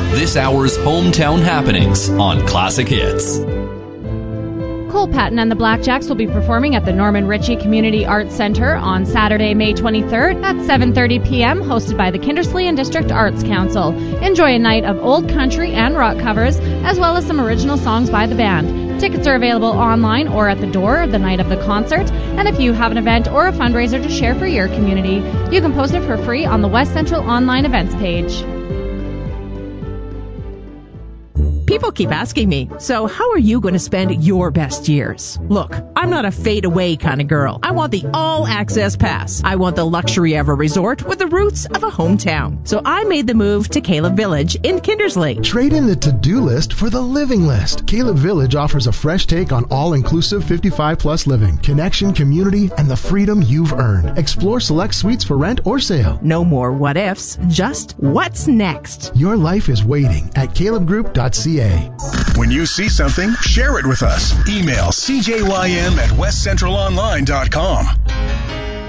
this hour's hometown happenings on Classic Hits. Cole Patton and the Blackjacks will be performing at the Norman Ritchie Community Arts Center on Saturday, May 23rd at 7:30 p.m., hosted by the Kindersley and District Arts Council. Enjoy a night of old country and rock covers, as well as some original songs by the band. Tickets are available online or at the door the night of the concert. And if you have an event or a fundraiser to share for your community, you can post it for free on the West Central Online Events page. People keep asking me, so how are you going to spend your best years? Look, I'm not a fade-away kind of girl. I want the all-access pass. I want the luxury of a resort with the roots of a hometown. So I made the move to Caleb Village in Kindersley. Trade in the to-do list for the living list. Caleb Village offers a fresh take on all-inclusive 55-plus living, connection, community, and the freedom you've earned. Explore select suites for rent or sale. No more what-ifs, just what's next. Your life is waiting at calebgroup.ca. When you see something, share it with us. Email cjym@westcentralonline.com.